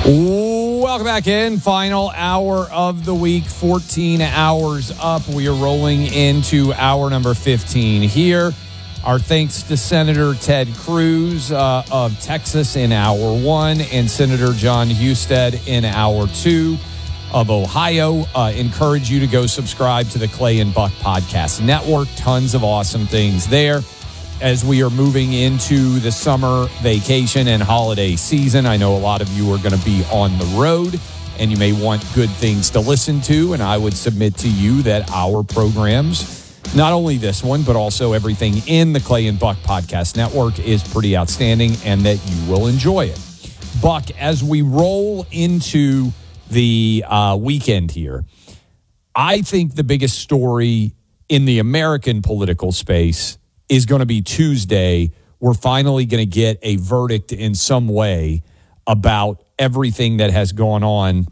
Welcome back in. Final hour of the week, 14 hours up. We are rolling into hour number 15 here. Our thanks to Senator Ted Cruz of Texas in hour 1 and Senator John Husted in hour 2 of Ohio. Encourage you to go subscribe to the Clay and Buck Podcast Network. Tons of awesome things there. As we are moving into the summer vacation and holiday season, I know a lot of you are going to be on the road and you may want good things to listen to. And I would submit to you that our programs, not only this one, but also everything in the Clay and Buck Podcast Network is pretty outstanding and that you will enjoy it. Buck, as we roll into the weekend here, I think the biggest story in the American political space is going to be Tuesday. We're finally going to get a verdict in some way about everything that has gone on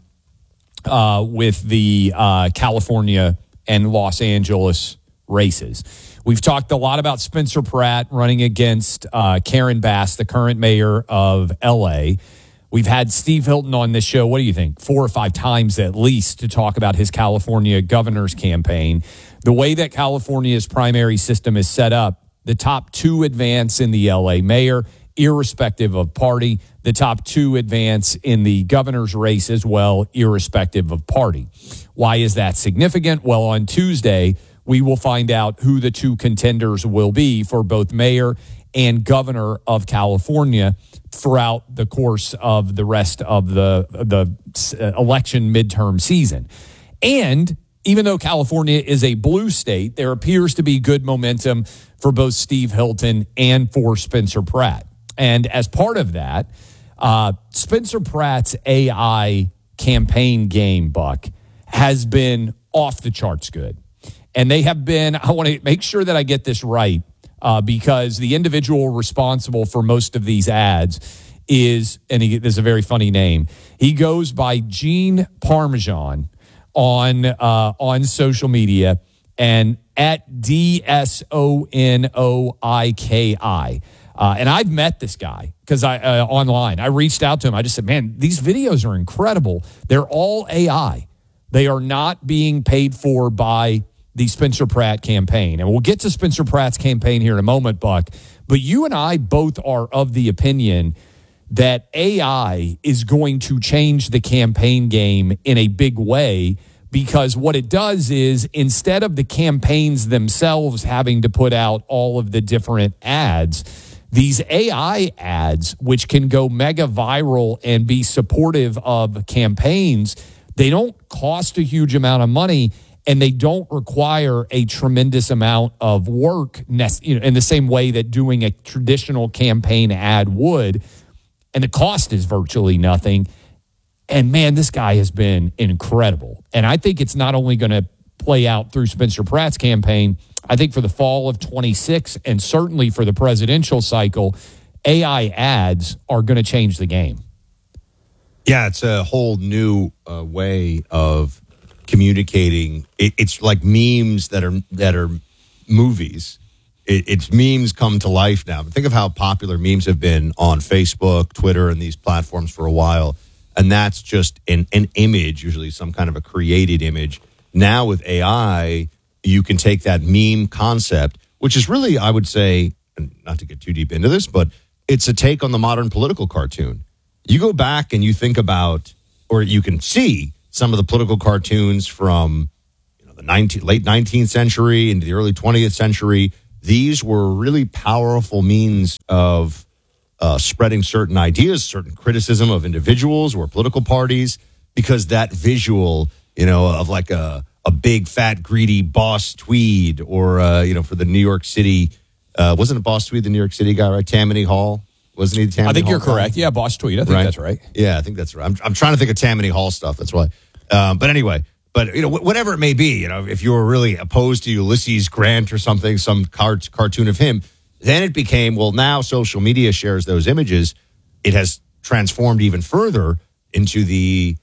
with the California and Los Angeles races. We've talked a lot about Spencer Pratt running against Karen Bass, the current mayor of L.A. We've had Steve Hilton on this show, what do you think, 4 or 5 times at least to talk about his California governor's campaign. The way that California's primary system is set up, the top 2 advance in the L.A. mayor, irrespective of party. The top 2 advance in the governor's race as well, irrespective of party. Why is that significant? Well, on Tuesday, we will find out who the 2 contenders will be for both mayor and governor of California throughout the course of the rest of the election midterm season. And even though California is a blue state, there appears to be good momentum for both Steve Hilton and for Spencer Pratt. And as part of that, Spencer Pratt's AI campaign game, Buck, has been off the charts good. And they have been, I want to make sure that I get this right, because the individual responsible for most of these ads is, and there's a very funny name, he goes by Gene Parmesan on social media and at DSONOIKI. And I've met this guy because I online. I reached out to him. I just said, man, these videos are incredible. They're all AI. They are not being paid for by the Spencer Pratt campaign. And we'll get to Spencer Pratt's campaign here in a moment, Buck. But you and I both are of the opinion that AI is going to change the campaign game in a big way, because what it does is, instead of the campaigns themselves having to put out all of the different ads, these AI ads, which can go mega viral and be supportive of campaigns, they don't cost a huge amount of money and they don't require a tremendous amount of work in the same way that doing a traditional campaign ad would. And the cost is virtually nothing. And, man, this guy has been incredible. And I think it's not only going to play out through Spencer Pratt's campaign. I think for the fall of 26 and certainly for the presidential cycle, AI ads are going to change the game. Yeah, it's a whole new way of communicating. It's like memes that are movies. It's memes come to life now. Think of how popular memes have been on Facebook, Twitter, and these platforms for a while. And that's just an image, usually some kind of a created image. Now with AI, you can take that meme concept, which is really, I would say, and not to get too deep into this, but it's a take on the modern political cartoon. You go back and you think about, or you can see some of the political cartoons from the late 19th century into the early 20th century. These were really powerful means of spreading certain ideas, certain criticism of individuals or political parties, because that visual, of like a big, fat, greedy Boss Tweed, or, for the New York City, wasn't it Boss Tweed, the New York City guy, right? Tammany Hall? Wasn't he the Tammany Hall? I think you're correct. Yeah, Boss Tweed. I think that's right. Yeah, I think that's right. I'm trying to think of Tammany Hall stuff. That's why. But anyway, whatever it may be, if you were really opposed to Ulysses Grant or something, some cartoon of him, then it became, well, now social media shares those images. It has transformed even further into the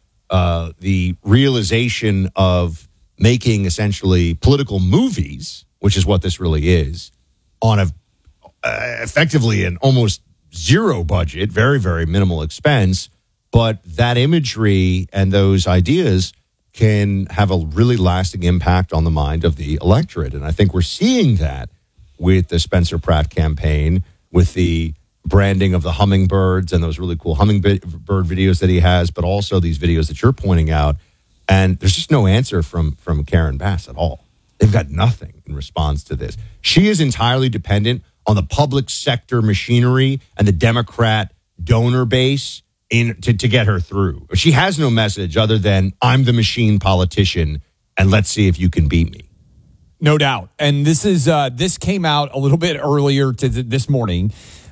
realization of making essentially political movies, which is what this really is, on effectively an almost zero budget, very, very minimal expense, But that imagery and those ideas can have a really lasting impact on the mind of the electorate. And I think we're seeing that with the Spencer Pratt campaign, with the branding of the hummingbirds and those really cool hummingbird videos that he has, but also these videos that you're pointing out. And there's just no answer from Karen Bass at all. They've got nothing in response to this. She is entirely dependent on the public sector machinery and the Democrat donor base to get her through. She has no message other than, I'm the machine politician, and let's see if you can beat me. No doubt. And this came out a little bit earlier this morning.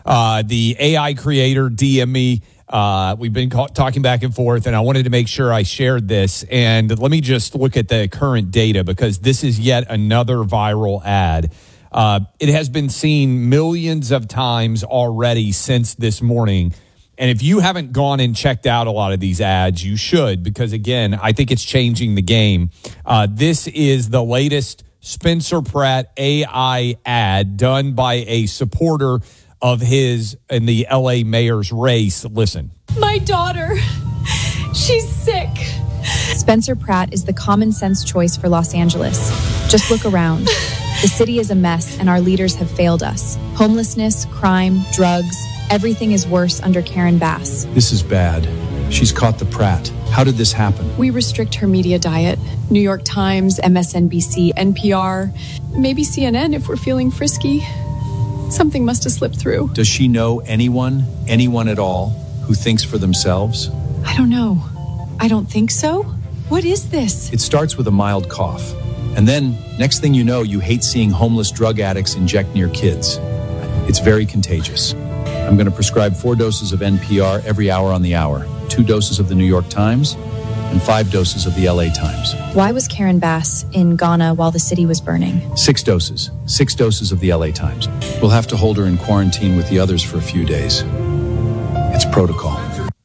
The AI creator DM me. We've been talking back and forth, and I wanted to make sure I shared this. And let me just look at the current data, because this is yet another viral ad. It has been seen millions of times already since this morning. And if you haven't gone and checked out a lot of these ads, you should, because, again, I think it's changing the game. This is the latest Spencer Pratt AI ad done by a supporter of his in the LA mayor's race. Listen. My daughter, she's sick. Spencer Pratt is the common sense choice for Los Angeles. Just look around. The city is a mess, and our leaders have failed us. Homelessness, crime, drugs, everything is worse under Karen Bass. This is bad. She's caught the Pratt. How did this happen? We restrict her media diet. New York Times, MSNBC, NPR, maybe CNN if we're feeling frisky. Something must have slipped through. Does she know anyone at all, who thinks for themselves? I don't know. I don't think so. What is this? It starts with a mild cough. And then, next thing you know, you hate seeing homeless drug addicts inject near kids. It's very contagious. I'm going to prescribe 4 doses of NPR every hour on the hour, 2 doses of the New York Times, and 5 doses of the LA Times. Why was Karen Bass in Ghana while the city was burning? 6 doses. 6 doses of the LA Times. We'll have to hold her in quarantine with the others for a few days. It's protocol.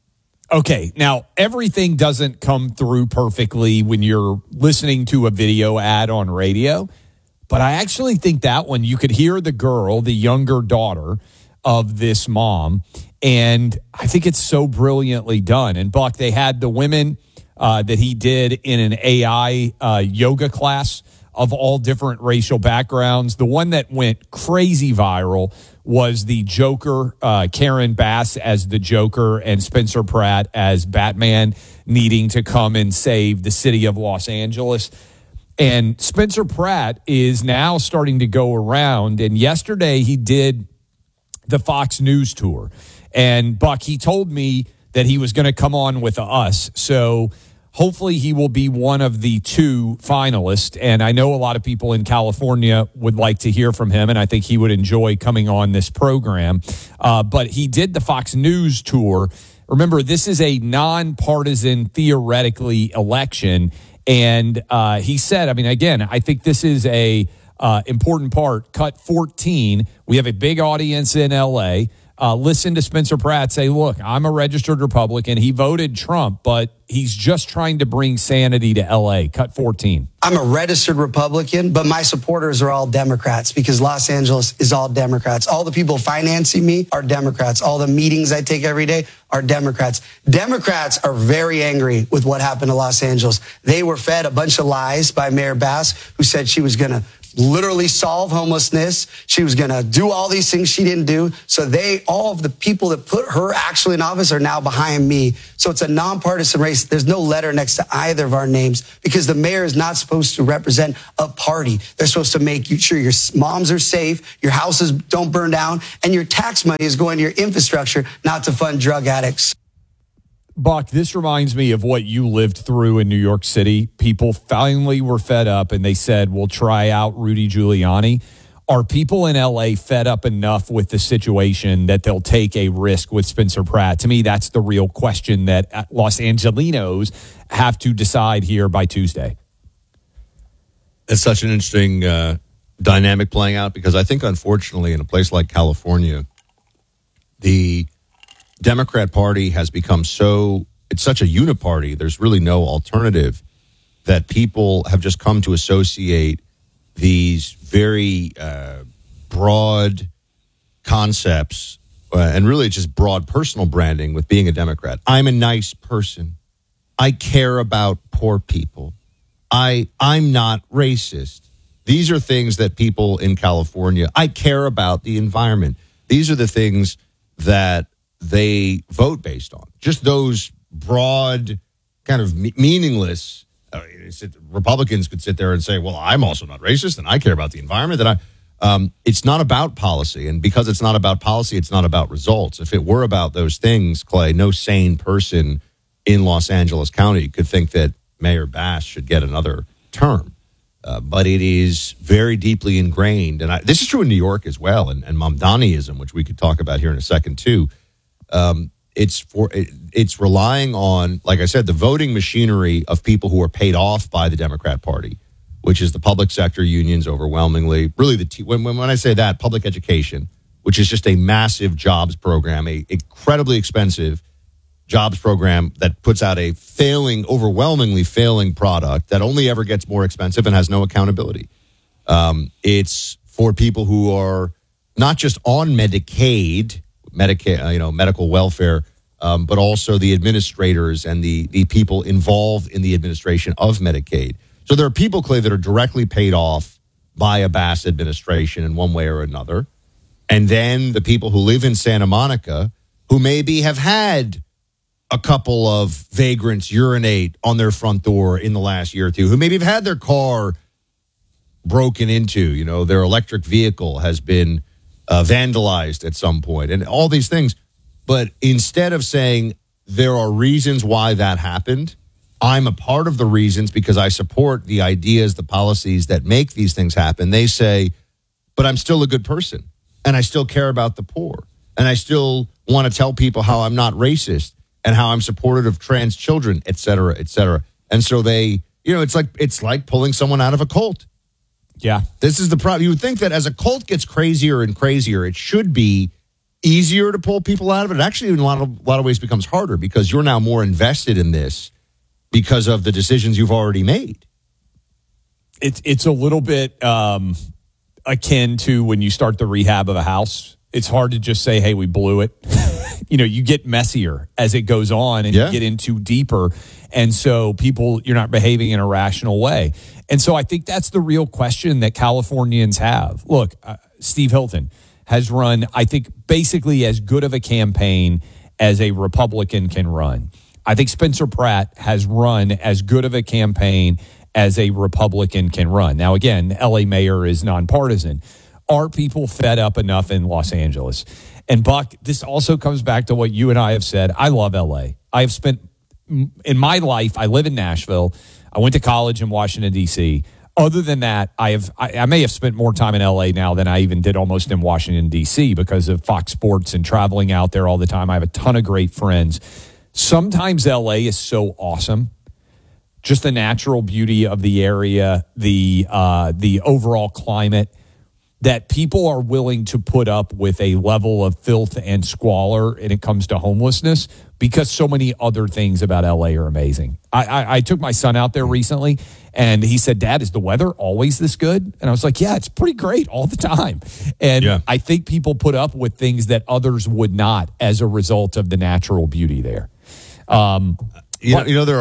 Okay, now everything doesn't come through perfectly when you're listening to a video ad on radio, but I actually think that one, you could hear the girl, the younger daughter of this mom, and I think it's so brilliantly done. And Buck, they had the women that he did in an AI yoga class of all different racial backgrounds. The one that went crazy viral was the Joker, Karen Bass as the Joker and Spencer Pratt as Batman needing to come and save the city of Los Angeles. And Spencer Pratt is now starting to go around. And yesterday he did the Fox News tour. And Buck, he told me that he was going to come on with us. So hopefully he will be one of the 2 finalists. And I know a lot of people in California would like to hear from him, and I think he would enjoy coming on this program. But he did the Fox News tour. Remember, this is a nonpartisan, theoretically, election. And he said, I mean, again, I think this is a important part. Cut 14. We have a big audience in L.A., listen to Spencer Pratt say, look, I'm a registered Republican. He voted Trump, but he's just trying to bring sanity to L.A. Cut 14. I'm a registered Republican, but my supporters are all Democrats because Los Angeles is all Democrats. All the people financing me are Democrats. All the meetings I take every day are Democrats. Democrats are very angry with what happened to Los Angeles. They were fed a bunch of lies by Mayor Bass, who said she was going to literally solve homelessness. She was going to do all these things she didn't do. So all of the people that put her actually in office are now behind me. So it's a nonpartisan race. There's no letter next to either of our names because the mayor is not supposed to represent a party. They're supposed to make sure your moms are safe, your houses don't burn down, and your tax money is going to your infrastructure, not to fund drug addicts. Buck, this reminds me of what you lived through in New York City. People finally were fed up and they said, we'll try out Rudy Giuliani. Are people in L.A. fed up enough with the situation that they'll take a risk with Spencer Pratt? To me, that's the real question that Los Angelinos have to decide here by Tuesday. It's such an interesting dynamic playing out because I think, unfortunately, in a place like California, the Democrat Party has become it's such a uniparty, there's really no alternative, that people have just come to associate these very broad concepts and really just broad personal branding with being a Democrat. I'm a nice person. I care about poor people. I'm not racist. These are things that people in California, I care about the environment. These are the things that they vote based on. Just those broad, kind of meaningless. Republicans could sit there and say, well, I'm also not racist and I care about the environment. It's not about policy. And because it's not about policy, it's not about results. If it were about those things, Clay, no sane person in Los Angeles County could think that Mayor Bass should get another term. But it is very deeply ingrained. And this is true in New York as well. And Mamdaniism, which we could talk about here in a second, too. It's relying on, like I said, the voting machinery of people who are paid off by the Democrat Party, which is the public sector unions overwhelmingly. Really, when I say that, public education, which is just a massive jobs program, a incredibly expensive jobs program that puts out a overwhelmingly failing product that only ever gets more expensive and has no accountability. It's for people who are not just on Medicaid, medical welfare, but also the administrators and the people involved in the administration of Medicaid. So there are people, Clay, that are directly paid off by a Bass administration in one way or another. And then the people who live in Santa Monica who maybe have had a couple of vagrants urinate on their front door in the last year or two, who maybe have had their car broken into, their electric vehicle has been vandalized at some point, and all these things. But instead of saying there are reasons why that happened, I'm a part of the reasons because I support the ideas, the policies that make these things happen, they say, but I'm still a good person, and I still care about the poor, and I still want to tell people how I'm not racist, and how I'm supportive of trans children, et cetera, et cetera. And so they, it's like pulling someone out of a cult. Yeah. This is the problem. You would think that as a cult gets crazier and crazier, it should be easier to pull people out of it. It actually, in a lot of ways, becomes harder because you're now more invested in this because of the decisions you've already made. It's a little bit akin to when you start the rehab of a house. It's hard to just say, hey, we blew it. You get messier as it goes on and you get into deeper. And so you're not behaving in a rational way. And so I think that's the real question that Californians have. Look, Steve Hilton has run, I think, basically as good of a campaign as a Republican can run. I think Spencer Pratt has run as good of a campaign as a Republican can run. Now, again, LA mayor is nonpartisan. Are people fed up enough in Los Angeles? And Buck, this also comes back to what you and I have said. I love LA. I have spent, in my life, I live in Nashville. I went to college in Washington, D.C. Other than that, I may have spent more time in LA now than I even did almost in Washington, D.C. because of Fox Sports and traveling out there all the time. I have a ton of great friends. Sometimes LA is so awesome. Just the natural beauty of the area, the overall climate, that people are willing to put up with a level of filth and squalor when it comes to homelessness because so many other things about LA are amazing. I took my son out there recently and he said, Dad, is the weather always this good? And I was like, yeah, it's pretty great all the time. And I think people put up with things that others would not as a result of the natural beauty there. There are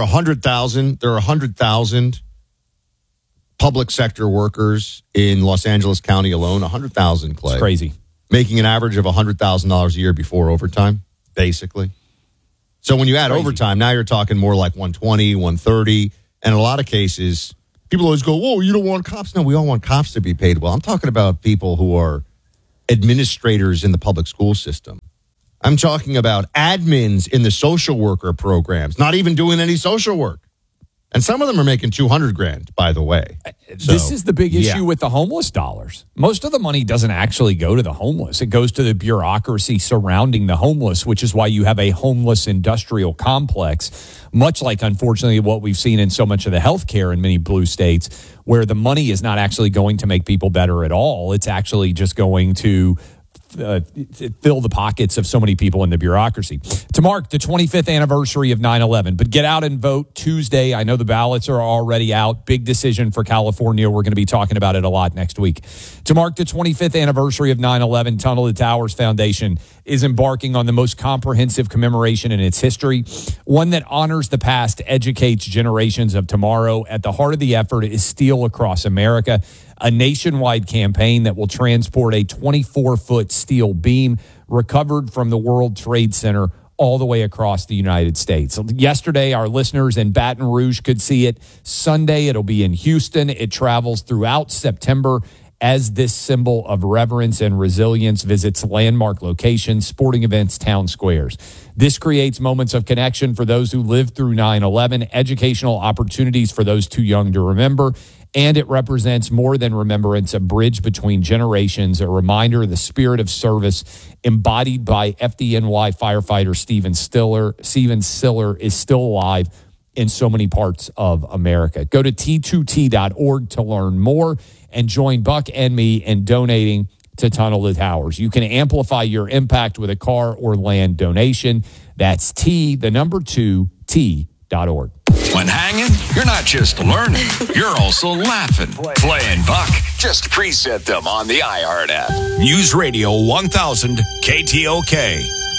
100,000 public sector workers in Los Angeles County alone, 100,000, Clay. It's crazy. Making an average of $100,000 a year before overtime, basically. So when you add overtime, now you're talking more like 120, 130. And in a lot of cases, people always go, whoa, you don't want cops? No, we all want cops to be paid well. I'm talking about people who are administrators in the public school system. I'm talking about admins in the social worker programs, not even doing any social work. And some of them are making $200,000, by the way. This is the big issue with the homeless dollars. Most of the money doesn't actually go to the homeless. It goes to the bureaucracy surrounding the homeless, which is why you have a homeless industrial complex, much like, unfortunately, what we've seen in so much of the healthcare in many blue states, where the money is not actually going to make people better at all. It's actually just going to fill the pockets of so many people in the bureaucracy. To mark the 25th anniversary of 9/11, but get out and vote Tuesday. I know the ballots are already out. Big decision for California. We're going to be talking about it a lot next week. To mark the 25th anniversary of 9/11, Tunnel to Towers Foundation is embarking on the most comprehensive commemoration in its history, one that honors the past, educates generations of tomorrow. At the heart of the effort is Steel Across America, a nationwide campaign that will transport a 24-foot steel beam recovered from the World Trade Center all the way across the United States. Yesterday, our listeners in Baton Rouge could see it. Sunday, it'll be in Houston. It travels throughout September as this symbol of reverence and resilience visits landmark locations, sporting events, town squares. This creates moments of connection for those who lived through 9/11, educational opportunities for those too young to remember, and it represents more than remembrance, a bridge between generations, a reminder of the spirit of service embodied by FDNY firefighter Steven Siller is still alive in so many parts of America. Go to T2T.org to learn more and join Buck and me in donating to Tunnel to Towers. You can amplify your impact with a car or land donation. That's T2T.org. When hanging, you're not just learning, you're also laughing. Playing Buck. Just preset them on the iHeart app. News Radio 1000 KTOK.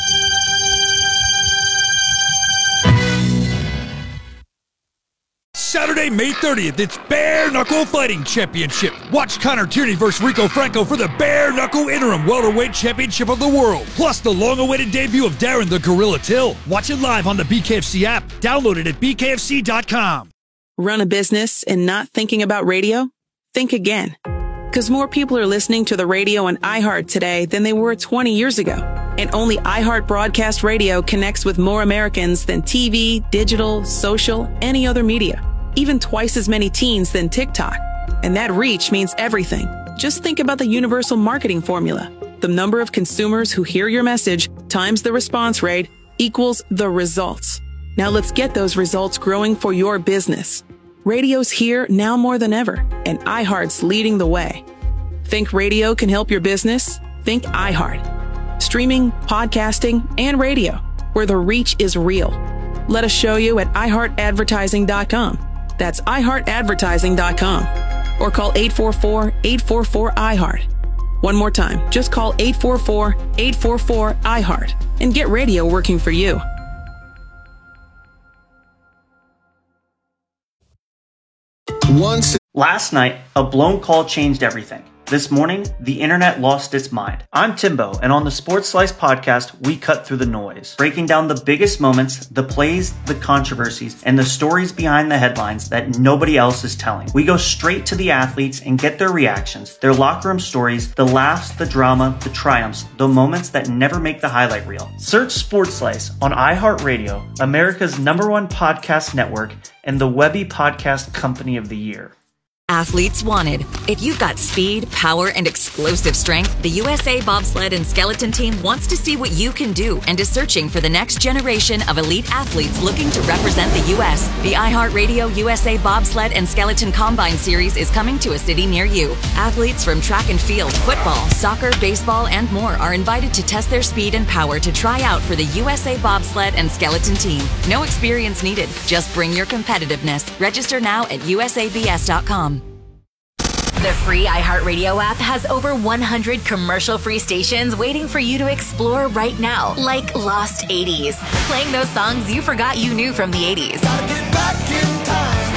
Saturday, May 30th, it's Bare Knuckle Fighting Championship. Watch Connor Tierney versus Rico Franco for the Bare Knuckle Interim Welterweight Championship of the World. Plus the long-awaited debut of Darren the Gorilla Till. Watch it live on the BKFC app. Download it at bkfc.com. Run a business and not thinking about radio? Think again. Because more people are listening to the radio on iHeart today than they were 20 years ago. And only iHeart Broadcast Radio connects with more Americans than TV, digital, social, any other media. Even twice as many teens than TikTok. And that reach means everything. Just think about the universal marketing formula. The number of consumers who hear your message times the response rate equals the results. Now let's get those results growing for your business. Radio's here now more than ever, and iHeart's leading the way. Think radio can help your business? Think iHeart. Streaming, podcasting, and radio, where the reach is real. Let us show you at iHeartAdvertising.com. That's iHeartAdvertising.com. Or call 844-844-iHeart. One more time, just call 844-844-iHeart and get radio working for you. Last night, a blown call changed everything. This morning, the internet lost its mind. I'm Timbo, and on the Sports Slice podcast, we cut through the noise, breaking down the biggest moments, the plays, the controversies, and the stories behind the headlines that nobody else is telling. We go straight to the athletes and get their reactions, their locker room stories, the laughs, the drama, the triumphs, the moments that never make the highlight reel. Search Sports Slice on iHeartRadio, America's #1 podcast network, and the Webby Podcast Company of the Year. Athletes wanted. If you've got speed, power, and explosive strength, the USA Bobsled and Skeleton Team wants to see what you can do and is searching for the next generation of elite athletes looking to represent the U.S. The iHeartRadio USA Bobsled and Skeleton Combine Series is coming to a city near you. Athletes from track and field, football, soccer, baseball, and more are invited to test their speed and power to try out for the USA Bobsled and Skeleton Team. No experience needed. Just bring your competitiveness. Register now at usabs.com. The free iHeartRadio app has over 100 commercial-free stations waiting for you to explore right now, like Lost 80s, playing those songs you forgot you knew from the 80s. Gotta get back in time.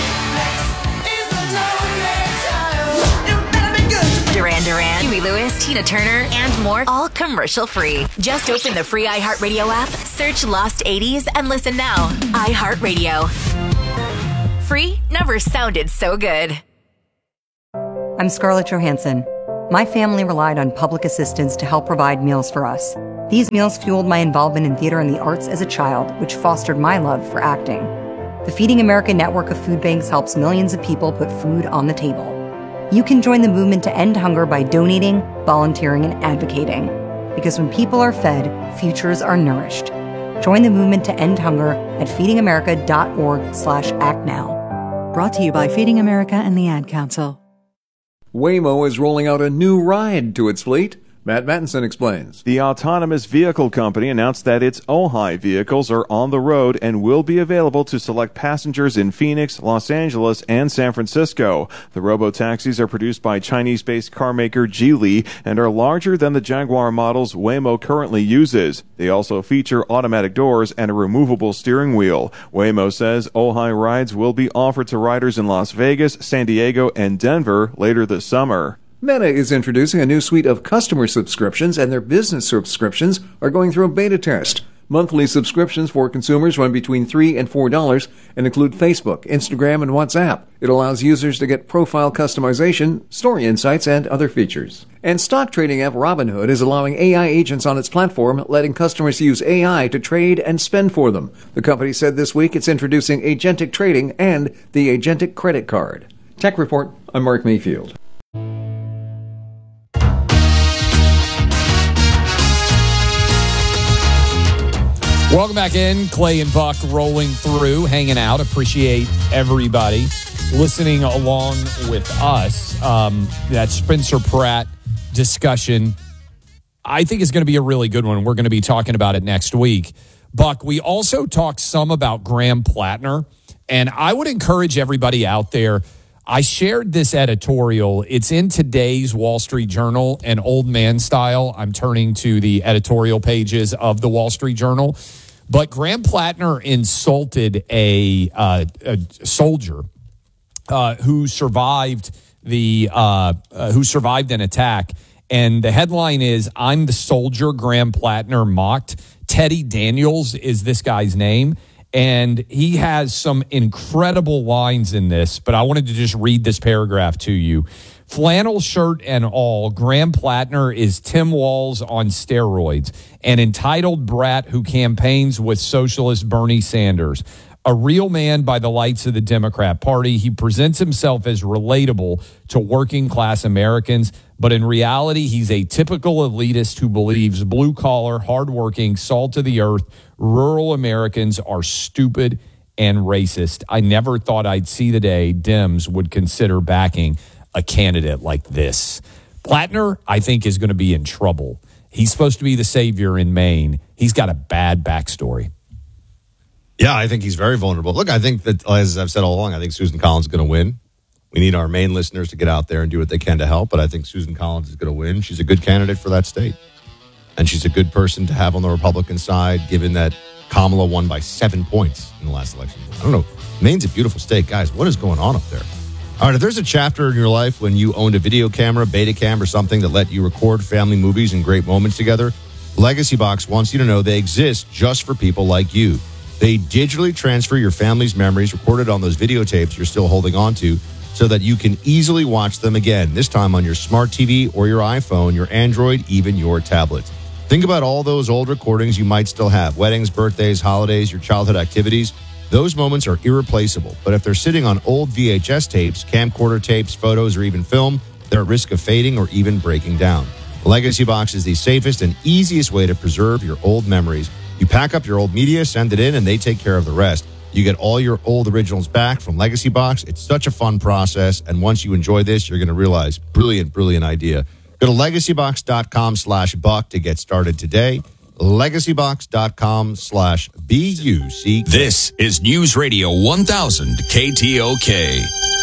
Duran Duran, Huey Lewis, Tina Turner, and more, all commercial-free. Just open the free iHeartRadio app, search Lost 80s, and listen now. iHeartRadio. Free never sounded so good. I'm Scarlett Johansson. My family relied on public assistance to help provide meals for us. These meals fueled my involvement in theater and the arts as a child, which fostered my love for acting. The Feeding America network of food banks helps millions of people put food on the table. You can join the movement to end hunger by donating, volunteering, and advocating. Because when people are fed, futures are nourished. Join the movement to end hunger at feedingamerica.org/actnow. Brought to you by Feeding America and the Ad Council. Waymo is rolling out a new ride to its fleet, Matt Mattinson explains. The autonomous vehicle company announced that its Ojai vehicles are on the road and will be available to select passengers in Phoenix, Los Angeles, and San Francisco. The robo-taxis are produced by Chinese-based car maker Geely and are larger than the Jaguar models Waymo currently uses. They also feature automatic doors and a removable steering wheel. Waymo says Ojai rides will be offered to riders in Las Vegas, San Diego, and Denver later this summer. Meta is introducing a new suite of customer subscriptions, and their business subscriptions are going through a beta test. Monthly subscriptions for consumers run between $3 and $4 and include Facebook, Instagram, and WhatsApp. It allows users to get profile customization, story insights, and other features. And stock trading app Robinhood is allowing AI agents on its platform, letting customers use AI to trade and spend for them. The company said this week it's introducing agentic trading and the agentic credit card. Tech Report, I'm Mark Mayfield. Welcome back in. Clay and Buck rolling through, hanging out. Appreciate everybody listening along with us. That Spencer Pratt discussion, I think, is going to be a really good one. We're going to be talking about it next week. Buck, we also talked some about Graham Plattner, and I would encourage everybody out there. I shared this editorial. It's in today's Wall Street Journal, and old man style, I'm turning to the editorial pages of the Wall Street Journal. But Graham Plattner insulted a soldier who survived an attack, and the headline is "I'm the soldier Graham Plattner mocked." Teddy Daniels is this guy's name. And he has some incredible lines in this, but I wanted to just read this paragraph to you. Flannel shirt and all, Graham Plattner is Tim Walz on steroids, an entitled brat who campaigns with socialist Bernie Sanders. A real man by the lights of the Democrat Party, he presents himself as relatable to working-class Americans, but in reality, he's a typical elitist who believes blue-collar, hardworking, salt-of-the-earth, rural Americans are stupid and racist. I never thought I'd see the day Dems would consider backing a candidate like this. Plattner, I think, is going to be in trouble. He's supposed to be the savior in Maine. He's got a bad backstory. Yeah, I think he's very vulnerable. Look, I think that, as I've said all along, I think Susan Collins is going to win. We need our Maine listeners to get out there and do what they can to help, but I think Susan Collins is going to win. She's a good candidate for that state. And she's a good person to have on the Republican side, given that Kamala won by 7 points in the last election. I don't know. Maine's a beautiful state. Guys, what is going on up there? All right, if there's a chapter in your life when you owned a video camera, Betacam, or something that let you record family movies and great moments together, Legacy Box wants you to know they exist just for people like you. They digitally transfer your family's memories recorded on those videotapes you're still holding on to so that you can easily watch them again, this time on your smart TV or your iPhone, your Android, even your tablet. Think about all those old recordings you might still have, weddings, birthdays, holidays, your childhood activities. Those moments are irreplaceable, but if they're sitting on old VHS tapes, camcorder tapes, photos, or even film, they're at risk of fading or even breaking down. Legacy Box is the safest and easiest way to preserve your old memories. You pack up your old media, send it in, and they take care of the rest. You get all your old originals back from Legacy Box. It's such a fun process, and once you enjoy this, you're going to realize, brilliant idea. Go to legacybox.com/buck to get started today. legacybox.com/BUCK. This is News Radio 1000 KTOK.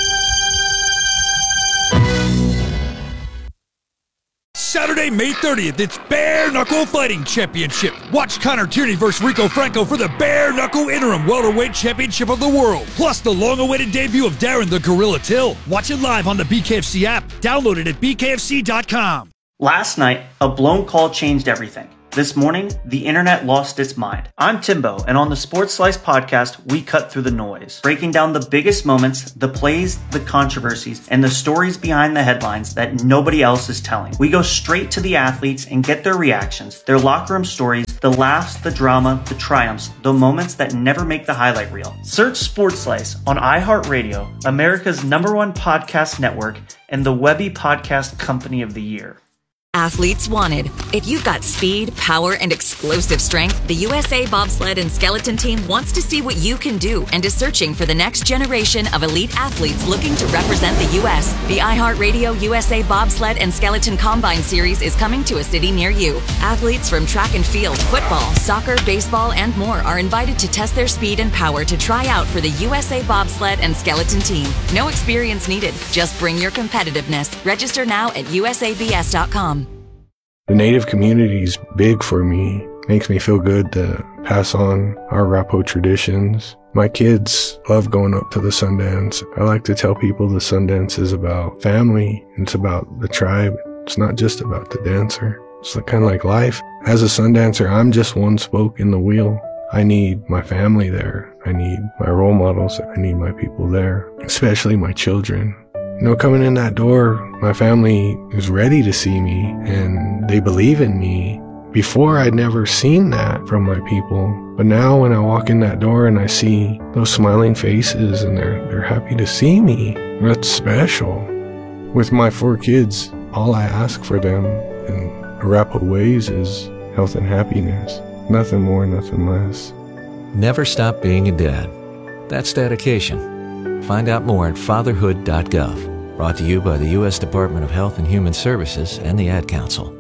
Saturday, May 30th, it's Bare Knuckle Fighting Championship. Watch Connor Tierney versus Rico Franco for the Bare Knuckle Interim Welterweight Championship of the World. Plus the long-awaited debut of Darren the Gorilla Till. Watch it live on the BKFC app. Download it at bkfc.com. Last night, a blown call changed everything. This morning, the internet lost its mind. I'm Timbo, and on the Sports Slice podcast, we cut through the noise, breaking down the biggest moments, the plays, the controversies, and the stories behind the headlines that nobody else is telling. We go straight to the athletes and get their reactions, their locker room stories, the laughs, the drama, the triumphs, the moments that never make the highlight reel. Search Sports Slice on iHeartRadio, America's #1 podcast network, and the Webby Podcast Company of the Year. Athletes wanted. If you've got speed, power, and explosive strength, the USA Bobsled and Skeleton Team wants to see what you can do and is searching for the next generation of elite athletes looking to represent the U.S. The iHeartRadio USA Bobsled and Skeleton Combine Series is coming to a city near you. Athletes from track and field, football, soccer, baseball, and more are invited to test their speed and power to try out for the USA Bobsled and Skeleton Team. No experience needed. Just bring your competitiveness. Register now at usabs.com. The Native community is big for me. Makes me feel good to pass on our Arapaho traditions. My kids love going up to the Sundance. I like to tell people the Sundance is about family. It's about the tribe. It's not just about the dancer. It's kind of like life. As a Sundancer, I'm just one spoke in the wheel. I need my family there. I need my role models. I need my people there, especially my children. You know, coming in that door, my family is ready to see me and they believe in me. Before, I'd never seen that from my people. But now when I walk in that door and I see those smiling faces and they're happy to see me, that's special. With my 4 kids, all I ask for them in Arapaho ways is health and happiness. Nothing more, nothing less. Never stop being a dad. That's dedication. Find out more at fatherhood.gov. Brought to you by the U.S. Department of Health and Human Services and the Ad Council.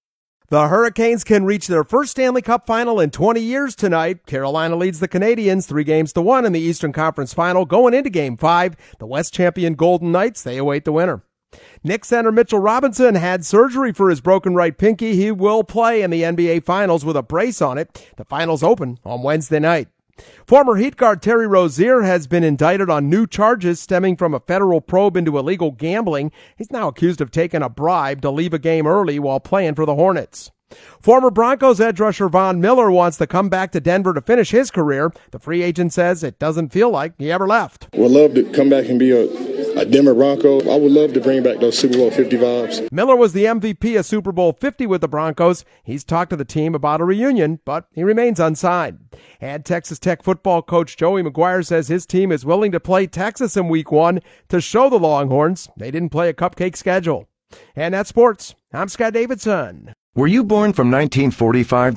The Hurricanes can reach their first Stanley Cup final in 20 years tonight. Carolina leads the Canadiens 3-1 in the Eastern Conference Final. Going into Game 5, the West champion Golden Knights, they await the winner. Knicks center Mitchell Robinson had surgery for his broken right pinky. He will play in the NBA Finals with a brace on it. The finals open on Wednesday night. Former Heat guard Terry Rozier has been indicted on new charges stemming from a federal probe into illegal gambling. He's now accused of taking a bribe to leave a game early while playing for the Hornets. Former Broncos edge rusher Von Miller wants to come back to Denver to finish his career. The free agent says it doesn't feel like he ever left. Would love to come back and be a Denver Bronco. I would love to bring back those Super Bowl 50 vibes. Miller was the MVP of Super Bowl 50 with the Broncos. He's talked to the team about a reunion, but he remains unsigned. And Texas Tech football coach Joey McGuire says his team is willing to play Texas in Week 1 to show the Longhorns they didn't play a cupcake schedule. And that's sports. I'm Scott Davidson. Were you born from 1945 to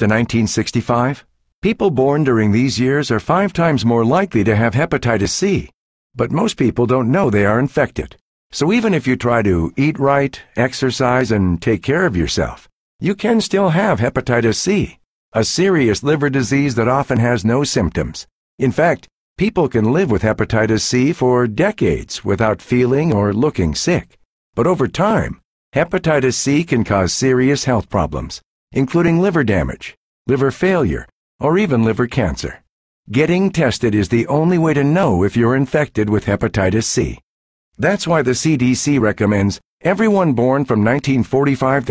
1965? People born during these years are 5 times more likely to have hepatitis C. But most people don't know they are infected. So even if you try to eat right, exercise, and take care of yourself, you can still have hepatitis C, a serious liver disease that often has no symptoms. In fact, people can live with hepatitis C for decades without feeling or looking sick. But over time, hepatitis C can cause serious health problems, including liver damage, liver failure, or even liver cancer. Getting tested is the only way to know if you're infected with hepatitis C. That's why the CDC recommends everyone born from 1945 to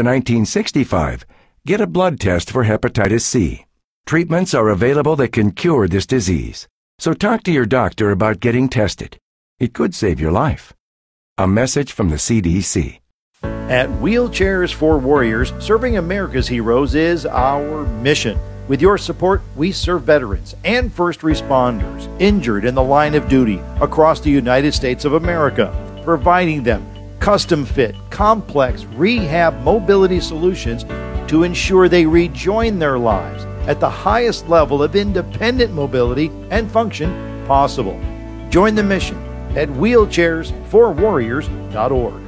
1965 get a blood test for hepatitis C. Treatments are available that can cure this disease. So talk to your doctor about getting tested. It could save your life. A message from the CDC. At Wheelchairs for Warriors, serving America's heroes is our mission. With your support, we serve veterans and first responders injured in the line of duty across the United States of America, providing them custom-fit, complex rehab mobility solutions to ensure they rejoin their lives at the highest level of independent mobility and function possible. Join the mission at wheelchairsforwarriors.org.